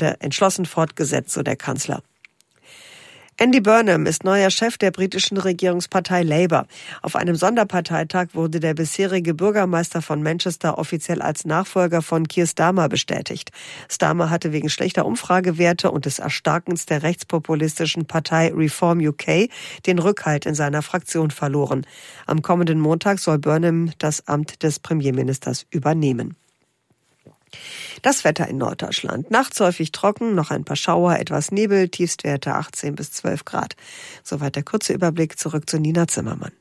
werde entschlossen fortgesetzt, so der Kanzler. Andy Burnham ist neuer Chef der britischen Regierungspartei Labour. Auf einem Sonderparteitag wurde der bisherige Bürgermeister von Manchester offiziell als Nachfolger von Keir Starmer bestätigt. Starmer hatte wegen schlechter Umfragewerte und des Erstarkens der rechtspopulistischen Partei Reform UK den Rückhalt in seiner Fraktion verloren. Am kommenden Montag soll Burnham das Amt des Premierministers übernehmen. Das Wetter in Norddeutschland. Nachts häufig trocken, noch ein paar Schauer, etwas Nebel, Tiefstwerte 18 bis 12 Grad. Soweit der kurze Überblick. Zurück zu Nina Zimmermann.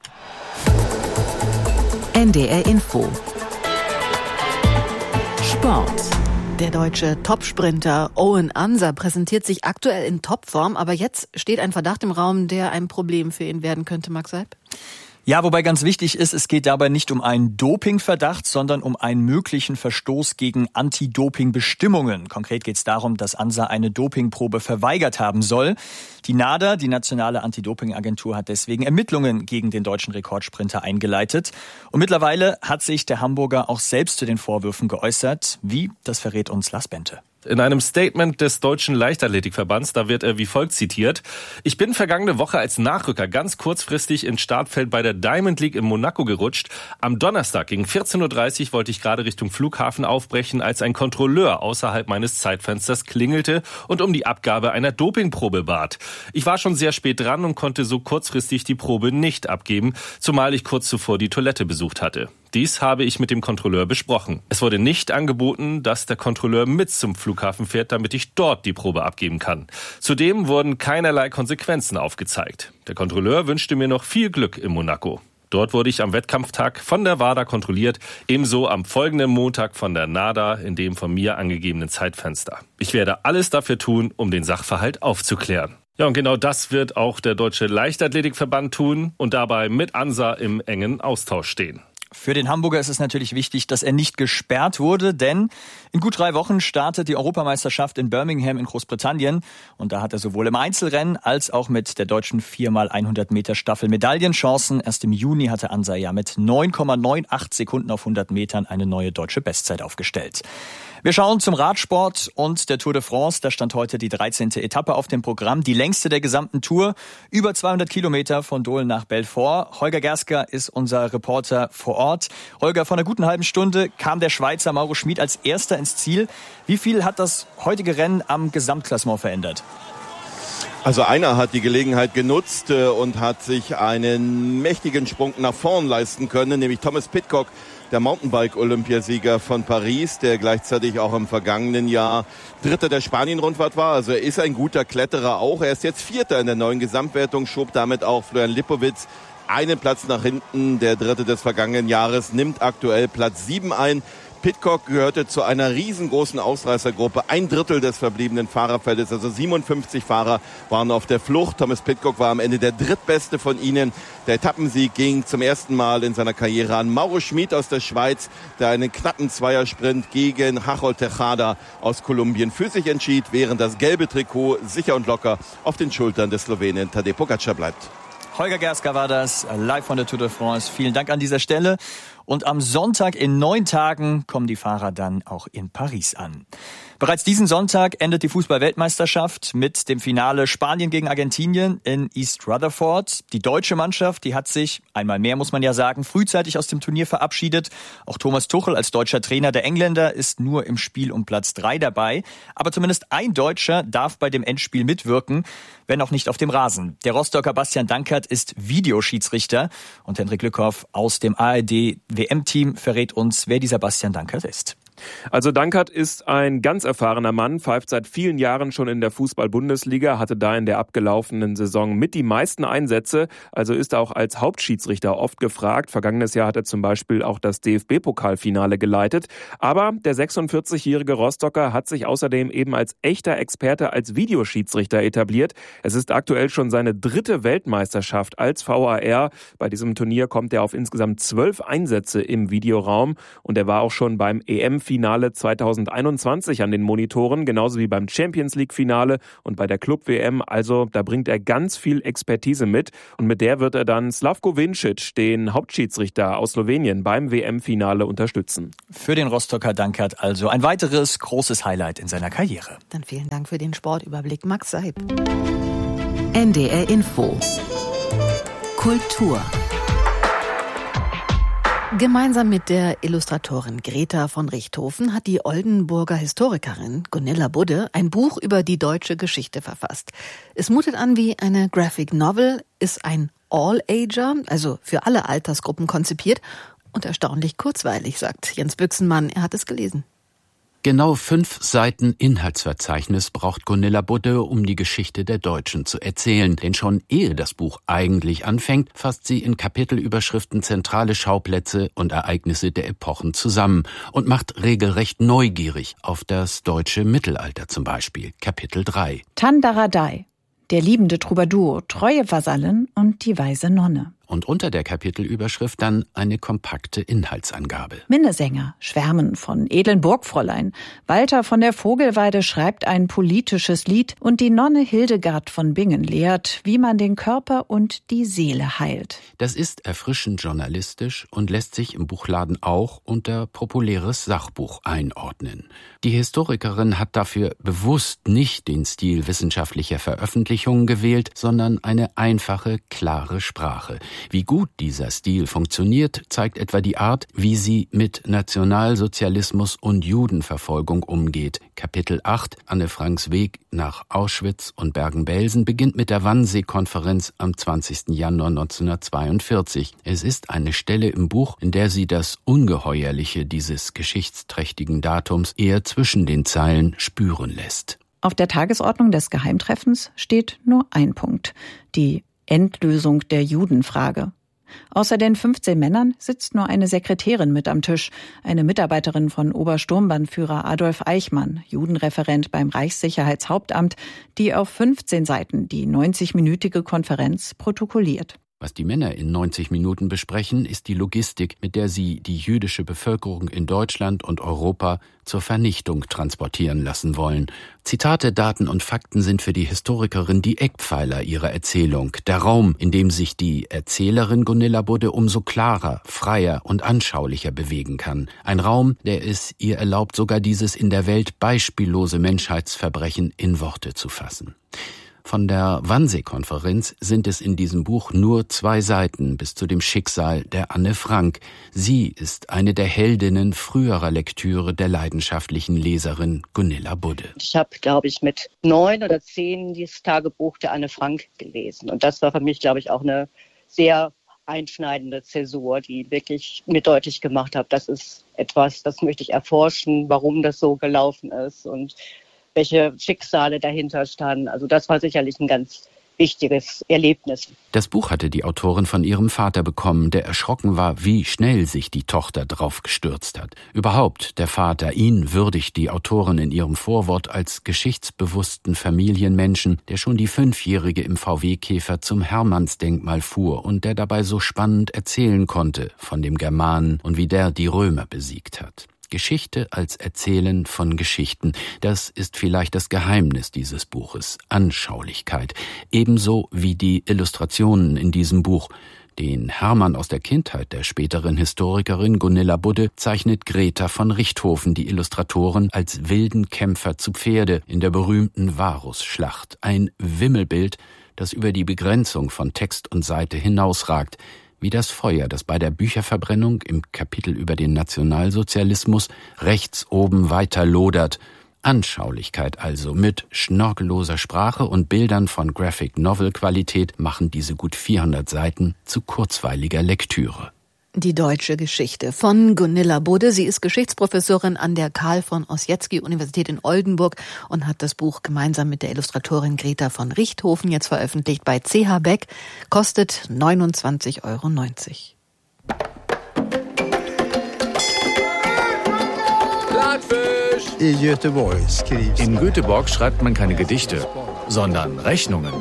NDR Info. Sport. Der deutsche Topsprinter Owen Ansa präsentiert sich aktuell in Topform, aber jetzt steht ein Verdacht im Raum, der ein Problem für ihn werden könnte, Max Seib. Ja, wobei ganz wichtig ist, es geht dabei nicht um einen Dopingverdacht, sondern um einen möglichen Verstoß gegen Anti-Doping-Bestimmungen. Konkret geht es darum, dass Ansa eine Dopingprobe verweigert haben soll. Die NADA, die nationale Anti-Doping-Agentur, hat deswegen Ermittlungen gegen den deutschen Rekordsprinter eingeleitet. Und mittlerweile hat sich der Hamburger auch selbst zu den Vorwürfen geäußert. Wie? Das verrät uns Lars Bente. In einem Statement des Deutschen Leichtathletikverbands, da wird er wie folgt zitiert: Ich bin vergangene Woche als Nachrücker ganz kurzfristig ins Startfeld bei der Diamond League in Monaco gerutscht. Am Donnerstag gegen 14.30 Uhr wollte ich gerade Richtung Flughafen aufbrechen, als ein Kontrolleur außerhalb meines Zeitfensters klingelte und um die Abgabe einer Dopingprobe bat. Ich war schon sehr spät dran und konnte so kurzfristig die Probe nicht abgeben, zumal ich kurz zuvor die Toilette besucht hatte. Dies habe ich mit dem Kontrolleur besprochen. Es wurde nicht angeboten, dass der Kontrolleur mit zum Flughafen fährt, damit ich dort die Probe abgeben kann. Zudem wurden keinerlei Konsequenzen aufgezeigt. Der Kontrolleur wünschte mir noch viel Glück in Monaco. Dort wurde ich am Wettkampftag von der WADA kontrolliert, ebenso am folgenden Montag von der NADA in dem von mir angegebenen Zeitfenster. Ich werde alles dafür tun, um den Sachverhalt aufzuklären. Ja, und genau das wird auch der Deutsche Leichtathletikverband tun und dabei mit Ansa im engen Austausch stehen. Für den Hamburger ist es natürlich wichtig, dass er nicht gesperrt wurde, denn in gut 3 Wochen startet die Europameisterschaft in Birmingham in Großbritannien. Und da hat er sowohl im Einzelrennen als auch mit der deutschen 4x100 Meter Staffel Medaillenchancen. Erst im Juni hatte Ansa ja mit 9,98 Sekunden auf 100 Metern eine neue deutsche Bestzeit aufgestellt. Wir schauen zum Radsport und der Tour de France. Da stand heute die 13. Etappe auf dem Programm, die längste der gesamten Tour. Über 200 Kilometer von Dole nach Belfort. Holger Gersker ist unser Reporter vor Ort. Holger, vor einer guten halben Stunde kam der Schweizer Mauro Schmid als Erster ins Ziel. Wie viel hat das heutige Rennen am Gesamtklassement verändert? Also einer hat die Gelegenheit genutzt und hat sich einen mächtigen Sprung nach vorn leisten können, nämlich Thomas Pidcock, der Mountainbike-Olympiasieger von Paris, der gleichzeitig auch im vergangenen Jahr Dritter der Spanien-Rundfahrt war. Also er ist ein guter Kletterer auch. Er ist jetzt Vierter in der neuen Gesamtwertung, schob damit auch Florian Lipowitz einen Platz nach hinten. Der Dritte des vergangenen Jahres nimmt aktuell Platz 7 ein. Pidcock gehörte zu einer riesengroßen Ausreißergruppe. 1/3 des verbliebenen Fahrerfeldes, also 57 Fahrer, waren auf der Flucht. Thomas Pidcock war am Ende der drittbeste von ihnen. Der Etappensieg ging zum ersten Mal in seiner Karriere an Mauro Schmid aus der Schweiz, der einen knappen Zweiersprint gegen Harold Tejada aus Kolumbien für sich entschied, während das gelbe Trikot sicher und locker auf den Schultern des Slowenen Tadej Pogačar bleibt. Holger Gersker war das, live von der Tour de France. Vielen Dank an dieser Stelle. Und am Sonntag in 9 Tagen kommen die Fahrer dann auch in Paris an. Bereits diesen Sonntag endet die Fußball-Weltmeisterschaft mit dem Finale Spanien gegen Argentinien in East Rutherford. Die deutsche Mannschaft, die hat sich, einmal mehr muss man ja sagen, frühzeitig aus dem Turnier verabschiedet. Auch Thomas Tuchel als deutscher Trainer der Engländer ist nur im Spiel um Platz 3 dabei. Aber zumindest ein Deutscher darf bei dem Endspiel mitwirken, wenn auch nicht auf dem Rasen. Der Rostocker Bastian Dankert ist Videoschiedsrichter und Hendrik Lückhoff aus dem ARD-WM-Team verrät uns, wer dieser Bastian Dankert ist. Also Dankert ist ein ganz erfahrener Mann, pfeift seit vielen Jahren schon in der Fußball-Bundesliga, hatte da in der abgelaufenen Saison mit die meisten Einsätze, also ist er auch als Hauptschiedsrichter oft gefragt. Vergangenes Jahr hat er zum Beispiel auch das DFB-Pokalfinale geleitet. Aber der 46-jährige Rostocker hat sich außerdem eben als echter Experte als Videoschiedsrichter etabliert. Es ist aktuell schon seine 3. Weltmeisterschaft als VAR. Bei diesem Turnier kommt er auf insgesamt 12 Einsätze im Videoraum und er war auch schon beim EM-Finale WM-Finale 2021 an den Monitoren, genauso wie beim Champions-League-Finale und bei der Club-WM. Also da bringt er ganz viel Expertise mit und mit der wird er dann Slavko Vincic, den Hauptschiedsrichter aus Slowenien, beim WM-Finale unterstützen. Für den Rostocker Dankert also ein weiteres großes Highlight in seiner Karriere. Dann vielen Dank für den Sportüberblick, Max Seib. NDR Info. Kultur. Gemeinsam mit der Illustratorin Greta von Richthofen hat die Oldenburger Historikerin Gunilla Budde ein Buch über die deutsche Geschichte verfasst. Es mutet an wie eine Graphic Novel, ist ein All-Ager, also für alle Altersgruppen konzipiert und erstaunlich kurzweilig, sagt Jens Büchsenmann. Er hat es gelesen. Genau 5 Seiten Inhaltsverzeichnis braucht Gunilla Budde, um die Geschichte der Deutschen zu erzählen. Denn schon ehe das Buch eigentlich anfängt, fasst sie in Kapitelüberschriften zentrale Schauplätze und Ereignisse der Epochen zusammen und macht regelrecht neugierig auf das deutsche Mittelalter zum Beispiel. Kapitel 3. Tandaradai, der liebende Troubadour, treue Vasallen und die weise Nonne. Und unter der Kapitelüberschrift dann eine kompakte Inhaltsangabe. Minnesänger schwärmen von edlen Burgfräulein. Walter von der Vogelweide schreibt ein politisches Lied und die Nonne Hildegard von Bingen lehrt, wie man den Körper und die Seele heilt. Das ist erfrischend journalistisch und lässt sich im Buchladen auch unter populäres Sachbuch einordnen. Die Historikerin hat dafür bewusst nicht den Stil wissenschaftlicher Veröffentlichungen gewählt, sondern eine einfache, klare Sprache. Wie gut dieser Stil funktioniert, zeigt etwa die Art, wie sie mit Nationalsozialismus und Judenverfolgung umgeht. Kapitel 8, Anne Franks Weg nach Auschwitz und Bergen-Belsen, beginnt mit der Wannsee-Konferenz am 20. Januar 1942. Es ist eine Stelle im Buch, in der sie das Ungeheuerliche dieses geschichtsträchtigen Datums eher zwischen den Zeilen spüren lässt. Auf der Tagesordnung des Geheimtreffens steht nur ein Punkt: die Endlösung der Judenfrage. Außer den 15 Männern sitzt nur eine Sekretärin mit am Tisch, eine Mitarbeiterin von Obersturmbannführer Adolf Eichmann, Judenreferent beim Reichssicherheitshauptamt, die auf 15 Seiten die 90-minütige Konferenz protokolliert. Was die Männer in 90 Minuten besprechen, ist die Logistik, mit der sie die jüdische Bevölkerung in Deutschland und Europa zur Vernichtung transportieren lassen wollen. Zitate, Daten und Fakten sind für die Historikerin die Eckpfeiler ihrer Erzählung, der Raum, in dem sich die Erzählerin Gunilla Budde umso klarer, freier und anschaulicher bewegen kann. Ein Raum, der es ihr erlaubt, sogar dieses in der Welt beispiellose Menschheitsverbrechen in Worte zu fassen. Von der Wannsee-Konferenz sind es in diesem Buch nur 2 Seiten bis zu dem Schicksal der Anne Frank. Sie ist eine der Heldinnen früherer Lektüre der leidenschaftlichen Leserin Gunilla Budde. Ich habe, glaube ich, mit 9 oder 10 dieses Tagebuch der Anne Frank gelesen. Und das war für mich, glaube ich, auch eine sehr einschneidende Zäsur, die wirklich mir deutlich gemacht hat, das ist etwas, das möchte ich erforschen, warum das so gelaufen ist und welche Schicksale dahinter standen. Also das war sicherlich ein ganz wichtiges Erlebnis. Das Buch hatte die Autorin von ihrem Vater bekommen, der erschrocken war, wie schnell sich die Tochter drauf gestürzt hat. Überhaupt, der Vater, ihn würdigt die Autorin in ihrem Vorwort als geschichtsbewussten Familienmenschen, der schon die 5-Jährige im VW-Käfer zum Hermannsdenkmal fuhr und der dabei so spannend erzählen konnte von dem Germanen und wie der die Römer besiegt hat. Geschichte als Erzählen von Geschichten, das ist vielleicht das Geheimnis dieses Buches. Anschaulichkeit, ebenso wie die Illustrationen in diesem Buch. Den Hermann aus der Kindheit der späteren Historikerin Gunilla Budde zeichnet Greta von Richthofen, die Illustratoren, als wilden Kämpfer zu Pferde in der berühmten Varusschlacht. Ein Wimmelbild, das über die Begrenzung von Text und Seite hinausragt. Wie das Feuer, das bei der Bücherverbrennung im Kapitel über den Nationalsozialismus rechts oben weiter lodert. Anschaulichkeit also mit schnorkelloser Sprache und Bildern von Graphic-Novel-Qualität machen diese gut 400 Seiten zu kurzweiliger Lektüre. Die deutsche Geschichte von Gunilla Budde. Sie ist Geschichtsprofessorin an der Karl von Ossietzky Universität in Oldenburg und hat das Buch gemeinsam mit der Illustratorin Greta von Richthofen jetzt veröffentlicht bei CH Beck. Kostet 29,90 €. In Göteborg schreibt man keine Gedichte, sondern Rechnungen.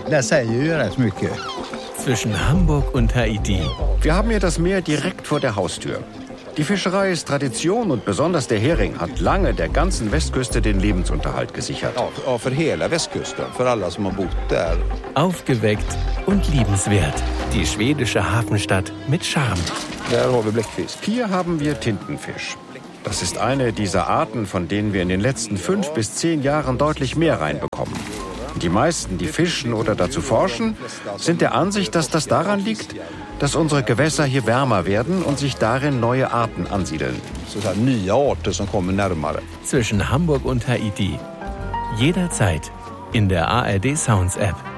Zwischen Hamburg und Haiti. Wir haben ja das Meer direkt vor der Haustür. Die Fischerei ist Tradition und besonders der Hering hat lange der ganzen Westküste den Lebensunterhalt gesichert. Ja, für hela Westküsten, für alle, som har bott där. Aufgeweckt und liebenswert. Die schwedische Hafenstadt mit Charme. Där har vi bläckfisk. Hier haben wir Tintenfisch. Das ist eine dieser Arten, von denen wir in den letzten 5 bis 10 Jahren deutlich mehr reinbekommen. Die meisten, die fischen oder dazu forschen, sind der Ansicht, dass das daran liegt, dass unsere Gewässer hier wärmer werden und sich darin neue Arten ansiedeln. Neue Arten, die kommen närmare. Zwischen Hamburg und Haiti. Jederzeit in der ARD Sounds App.